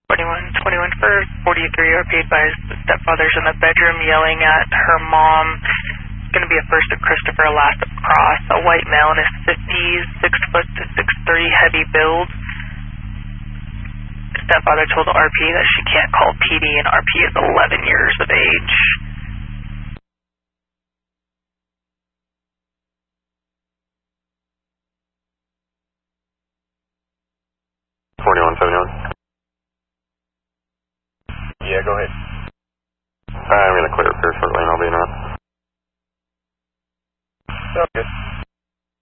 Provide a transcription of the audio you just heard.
21 for 43 RP advised. The stepfather's in the bedroom yelling at her mom. Going to be a first at Christopher, last at Cross. A white male in his 50s, 6 foot to 6'3", heavy build. The stepfather told RP that she can't call PD, and RP is 11 years of age.